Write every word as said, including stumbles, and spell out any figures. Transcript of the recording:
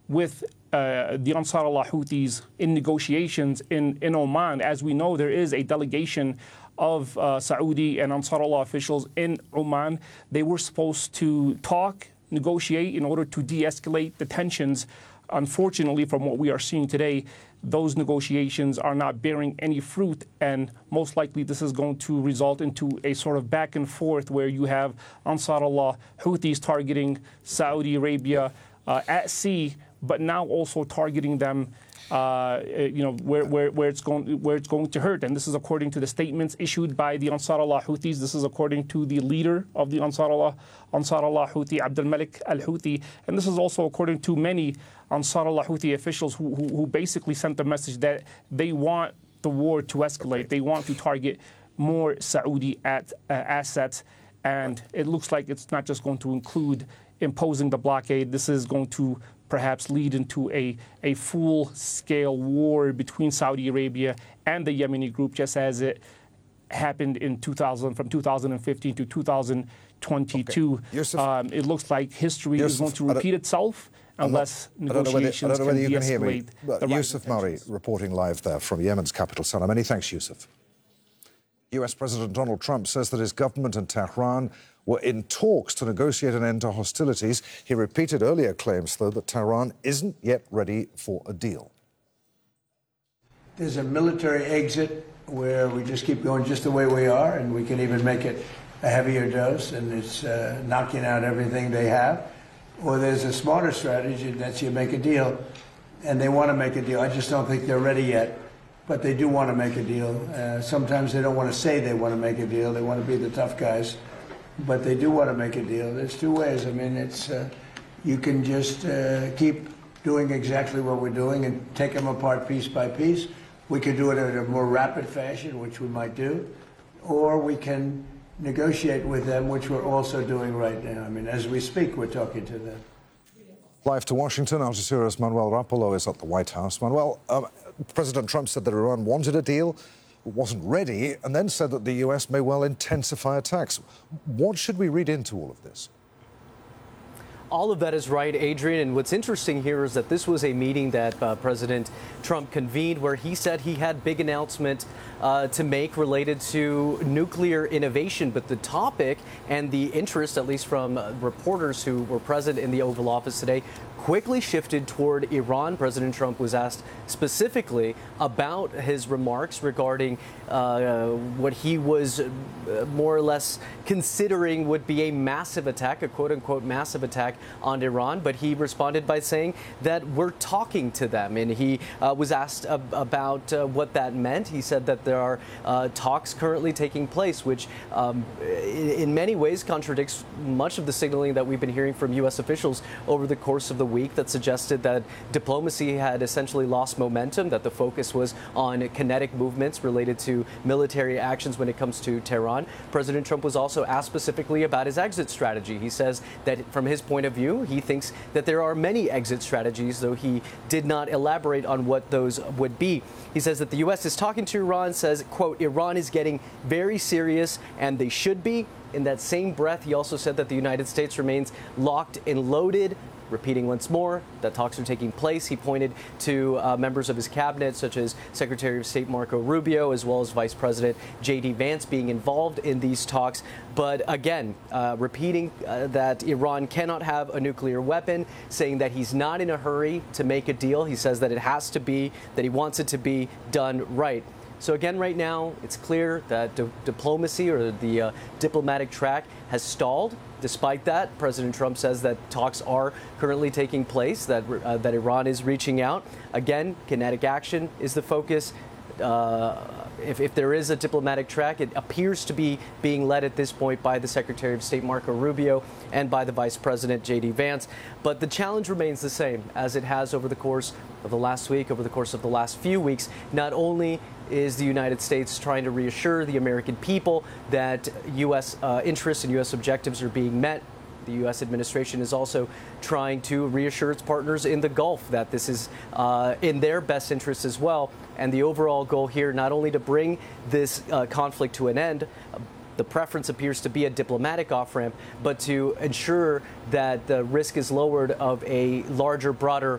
with uh, the Ansar Allah Houthis in negotiations in, in Oman. As we know, there is a delegation of uh, Saudi and Ansar Allah officials in Oman. They were supposed to talk, negotiate in order to de-escalate the tensions. Unfortunately, from what we are seeing today, those negotiations are not bearing any fruit, and most likely this is going to result into a sort of back and forth where you have Ansar Allah Houthis targeting Saudi Arabia uh, at sea, but now also targeting them Uh, you know, where, where, where it's going where it's going to hurt. And this is according to the statements issued by the Ansar Allah Houthis. This is according to the leader of the Ansar Allah, Ansar Allah Houthi, Abdul Malik al-Houthi. And this is also according to many Ansar Allah Houthi officials who, who, who basically sent the message that they want the war to escalate. They want to target more Saudi at, uh, assets. And it looks like it's not just going to include imposing the blockade. This is going to perhaps lead into a, a full-scale war between Saudi Arabia and the Yemeni group, just as it happened in two thousand, from two thousand fifteen to two thousand twenty-two. Okay. Yusuf, um, it looks like history Yusuf, is going to repeat itself unless not, negotiations I don't know whether, I don't know whether can you can hear me. But Yusuf Murray reporting live there from Yemen's capital, Sanaa. Many thanks, Yusuf. U S President Donald Trump says that his government and Tehran were in talks to negotiate an end to hostilities. He repeated earlier claims, though, that Tehran isn't yet ready for a deal. There's a military exit where we just keep going just the way we are, and we can even make it a heavier dose, and it's uh, knocking out everything they have. Or there's a smarter strategy, and that's you make a deal, and they want to make a deal. I just don't think they're ready yet, but they do want to make a deal. Uh, sometimes they don't want to say they want to make a deal. They want to be the tough guys. But they do want to make a deal. There's two ways. I mean, it's uh, you can just uh, keep doing exactly what we're doing and take them apart piece by piece. We could do it in a more rapid fashion, which we might do, or we can negotiate with them, which we're also doing right now. I mean, as we speak, we're talking to them. Live to Washington, Al Jazeera's Manuel Rapolo is at the White House. Manuel, um, President Trump said that Iran wanted a deal, wasn't ready, and then said that the U S may well intensify attacks. What should we read into all of this? All of that is right, Adrian. And what's interesting here is that this was a meeting that uh, President Trump convened where he said he had big announcement uh, to make related to nuclear innovation. But the topic and the interest, at least from uh, reporters who were present in the Oval Office today, quickly shifted toward Iran. President Trump was asked specifically about his remarks regarding uh, what he was uh, more or less considering would be a massive attack, a quote-unquote massive attack on Iran. But he responded by saying that we're talking to them. And he uh, was asked ab- about uh, what that meant. He said that there are uh, talks currently taking place, which um, in, in many ways contradicts much of the signaling that we've been hearing from U S officials over the course of the week that suggested that diplomacy had essentially lost momentum, that the focus was on kinetic movements related to military actions when it comes to Tehran. President Trump was also asked specifically about his exit strategy. He says that from his point of view, he thinks that there are many exit strategies, though he did not elaborate on what those would be. He says that the U S is talking to Iran, says, quote, Iran is getting very serious, and they should be. In that same breath, he also said that the United States remains locked and loaded. Repeating once more that talks are taking place. He pointed to uh, members of his cabinet, such as Secretary of State Marco Rubio, as well as Vice President J D Vance, being involved in these talks. But again, uh, repeating uh, that Iran cannot have a nuclear weapon, saying that he's not in a hurry to make a deal. He says that it has to be, that he wants it to be done right. So again, right now, it's clear that di- diplomacy or the uh, diplomatic track has stalled. Despite that, President Trump says that talks are currently taking place, that uh, that Iran is reaching out. Again, kinetic action is the focus. Uh, if, if there is a diplomatic track, it appears to be being led at this point by the Secretary of State Marco Rubio and by the Vice President J D Vance. But the challenge remains the same as it has over the course of the last week, over the course of the last few weeks. Not only is the United States trying to reassure the American people that U S uh, interests and U S objectives are being met, the U S administration is also trying to reassure its partners in the Gulf that this is uh, in their best interest as well. And the overall goal here, not only to bring this uh, conflict to an end, the preference appears to be a diplomatic off-ramp, but to ensure that the risk is lowered of a larger, broader